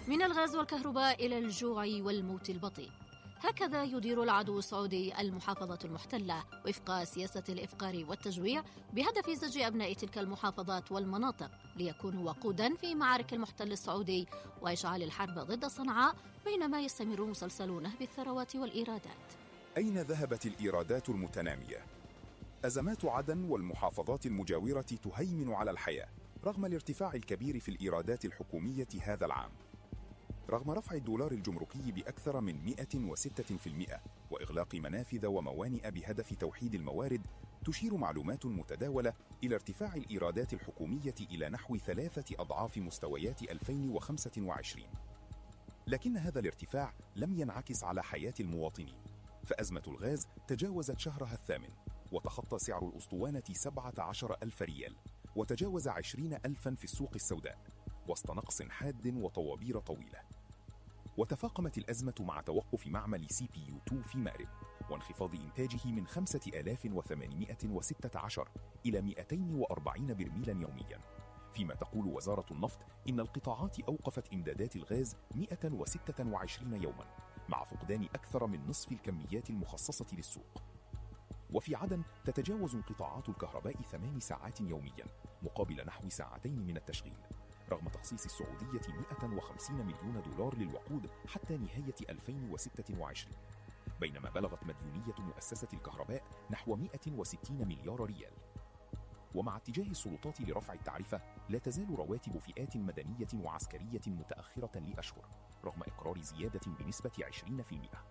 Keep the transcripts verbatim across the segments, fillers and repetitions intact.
من الغاز والكهرباء إلى الجوع والموت البطيء. هكذا يدير العدو السعودي المحافظة المحتلة وفق سياسة الإفقار والتجويع بهدف زج أبناء تلك المحافظات والمناطق ليكونوا وقودا في معارك المحتل السعودي وإشعال الحرب ضد صنعاء بينما يستمر مسلسل نهب الثروات والإيرادات. أين ذهبت الإيرادات المتنامية؟ أزمات عدن والمحافظات المجاورة تهيمن على الحياة رغم الارتفاع الكبير في الإيرادات الحكومية هذا العام. رغم رفع الدولار الجمركي بأكثر من مئة وستة بالمئة وإغلاق منافذ وموانئ بهدف توحيد الموارد، تشير معلومات متداولة إلى ارتفاع الإيرادات الحكومية إلى نحو ثلاثة أضعاف مستويات ألفين وخمسة وعشرين. لكن هذا الارتفاع لم ينعكس على حياة المواطنين، فأزمة الغاز تجاوزت شهرها الثامن وتخطى سعر الأسطوانة سبعة عشر ألف ريال وتجاوز عشرين ألفا في السوق السوداء وسط نقص حاد وطوابير طويلة. وتفاقمت الأزمة مع توقف معمل سي بي يو اثنين في مأرب وانخفاض إنتاجه من خمسة آلاف وثمانمئة وستة عشر إلى مئتين وأربعين برميلا يوميا، فيما تقول وزارة النفط إن القطاعات أوقفت إمدادات الغاز مئة وستة وعشرين يوما مع فقدان أكثر من نصف الكميات المخصصة للسوق. وفي عدن تتجاوز انقطاعات الكهرباء ثمان ساعات يوميا مقابل نحو ساعتين من التشغيل، رغم تخصيص السعودية مئة وخمسين مليون دولار للوقود حتى نهاية ألفين وستة وعشرين، بينما بلغت مديونية مؤسسة الكهرباء نحو مئة وستين مليار ريال. ومع اتجاه السلطات لرفع التعرفة، لا تزال رواتب فئات مدنية وعسكرية متأخرة لأشهر رغم إقرار زيادة بنسبة عشرين بالمئة.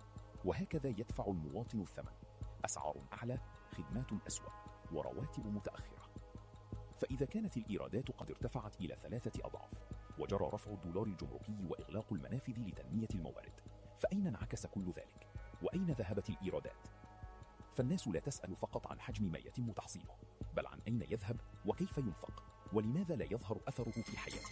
وهكذا يدفع المواطن الثمن: أسعار أعلى، خدمات أسوأ، ورواتب متأخرة. فإذا كانت الإيرادات قد ارتفعت إلى ثلاثة أضعاف وجرى رفع الدولار الجمركي وإغلاق المنافذ لتنمية الموارد، فأين انعكس كل ذلك؟ وأين ذهبت الإيرادات؟ فالناس لا تسأل فقط عن حجم ما يتم تحصيله، بل عن أين يذهب وكيف ينفق ولماذا لا يظهر أثره في حياته.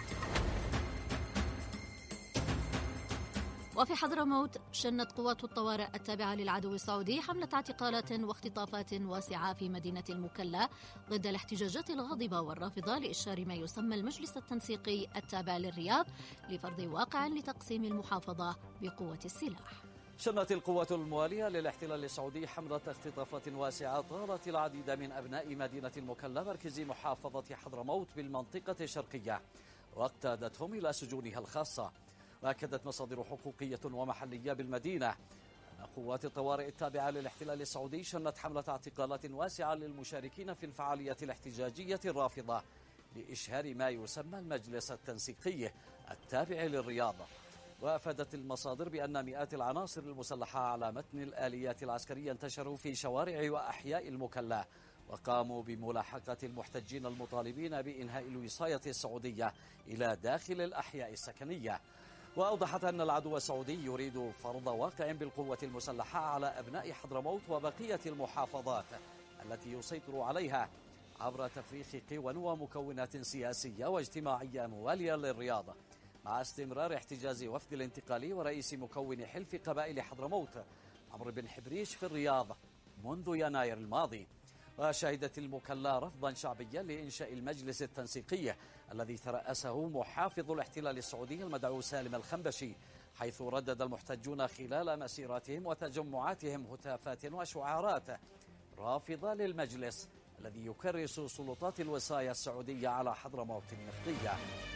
وفي حضرموت شنت قوات الطوارئ التابعة للعدو السعودي حملة اعتقالات واختطافات واسعة في مدينة المكلا ضد الاحتجاجات الغاضبة والرافضة لإشهار ما يسمى المجلس التنسيقي التابع للرياض لفرض واقع لتقسيم المحافظة بقوة السلاح. شنت القوات الموالية للاحتلال السعودي حملة اختطافات واسعة طالت العديد من أبناء مدينة المكلا مركز محافظة حضرموت بالمنطقة الشرقية واقتادتهم إلى سجونها الخاصة. وأكدت مصادر حقوقية ومحلية بالمدينة أن قوات الطوارئ التابعة للاحتلال السعودي شنت حملة اعتقالات واسعة للمشاركين في الفعالية الاحتجاجية الرافضة لإشهار ما يسمى المجلس التنسيقي التابع للرياض. وأفادت المصادر بأن مئات العناصر المسلحة على متن الآليات العسكرية انتشروا في شوارع وأحياء المكلا وقاموا بملاحقة المحتجين المطالبين بإنهاء الوصاية السعودية إلى داخل الأحياء السكنية. وأوضحت أن العدو السعودي يريد فرض واقع بالقوة المسلحة على أبناء حضرموت وبقية المحافظات التي يسيطر عليها عبر تفريخ قوى ومكونات سياسية واجتماعية موالية للرياض، مع استمرار احتجاز وفد الانتقالي ورئيس مكون حلف قبائل حضرموت عمرو بن حبريش في الرياض منذ يناير الماضي. وشهدت المكلا رفضا شعبيا لإنشاء المجلس التنسيقي الذي ترأسه محافظ الاحتلال السعودي المدعو سالم الخنبشي، حيث ردد المحتجون خلال مسيراتهم وتجمعاتهم هتافات وشعارات رافضة للمجلس الذي يكرس سلطات الوصاية السعودية على حضرموت النفطية.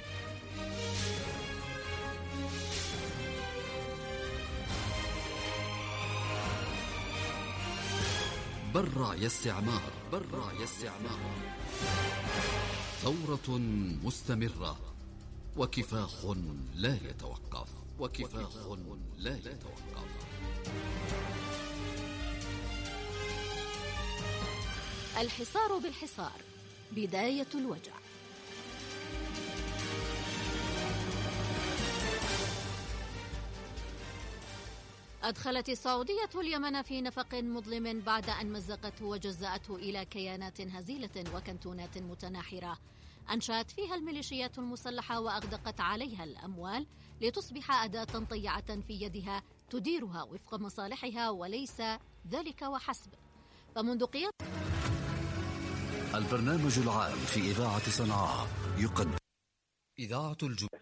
برا استعمار برا استعمار ثورة مستمرة وكفاح لا يتوقف وكفاح لا يتوقف. الحصار بالحصار بداية الوجع. أدخلت السعودية اليمن في نفق مظلم بعد أن مزقته وجزأته إلى كيانات هزيلة وكنتونات متناحرة أنشأت فيها الميليشيات المسلحة وأغدقت عليها الأموال لتصبح أداة طيعة في يدها تديرها وفق مصالحها وليس ذلك وحسب. فمنذ قيام البرنامج العام في إذاعة صنعاء يقدم إذاعة الجو